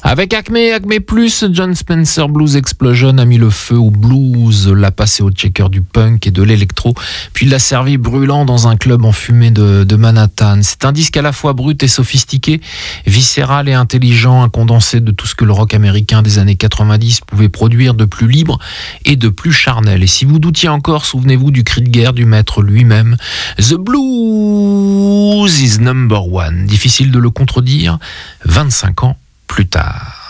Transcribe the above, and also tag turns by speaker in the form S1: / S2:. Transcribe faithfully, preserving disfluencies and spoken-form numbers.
S1: Avec Acme, Acme Plus, John Spencer Blues Explosion a mis le feu au blues, l'a passé au checker du punk et de l'électro, puis l'a servi brûlant dans un club enfumé de, de Manhattan. C'est un disque à la fois brut et sophistiqué, viscéral et intelligent, un condensé de tout ce que le rock américain des années quatre-vingt-dix pouvait produire de plus libre et de plus charnel. Et si vous doutiez encore, souvenez-vous du cri de guerre du maître lui-même. The blues is number one. Difficile de le contredire, vingt-cinq ans plus tard.